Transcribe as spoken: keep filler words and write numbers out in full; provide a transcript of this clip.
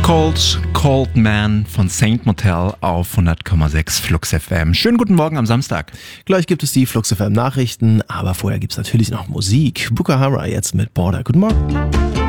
Cold, Cold Man von Saint Motel auf hundert Komma sechs Flux F M. Schönen guten Morgen am Samstag. Gleich gibt es die Flux F M Nachrichten, aber vorher gibt es natürlich noch Musik. Bukahara jetzt mit Border. Guten Morgen.